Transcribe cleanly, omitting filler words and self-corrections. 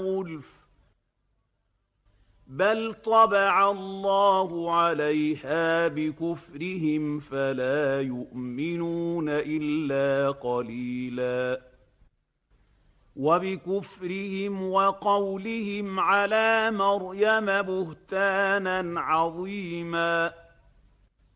غُلْفٍ بَلْ طَبَعَ اللَّهُ عَلَيْهَا بِكُفْرِهِمْ فَلَا يُؤْمِنُونَ إِلَّا قَلِيلًا وَبِكُفْرِهِمْ وَقَوْلِهِمْ عَلَىٰ مَرْيَمَ بُهْتَانًا عَظِيمًا